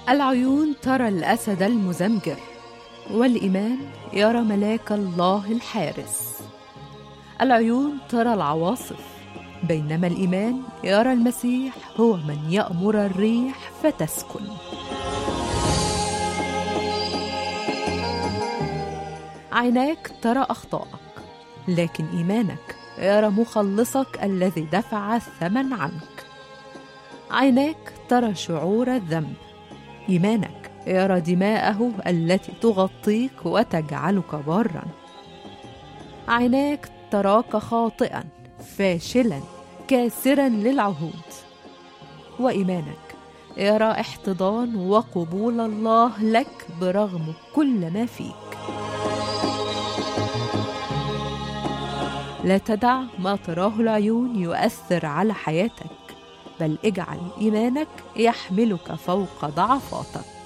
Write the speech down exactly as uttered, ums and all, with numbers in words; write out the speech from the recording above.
العيون ترى الأسد المزمجر، والإيمان يرى ملاك الله الحارس. العيون ترى العواصف، بينما الإيمان يرى المسيح هو من يأمر الريح فتسكن. عيناك ترى أخطائك، لكن إيمانك يرى مخلصك الذي دفع الثمن عنك. عيناك ترى شعور الذنب، إيمانك يرى دماءه التي تغطيك وتجعلك بارا. عيناك تراك خاطئا فاشلا كاسرا للعهود، وإيمانك يرى احتضان وقبول الله لك برغم كل ما فيك. لا تدع ما تراه العيون يؤثر على حياتك، بل اجعل إيمانك يحملك فوق ضعفاتك.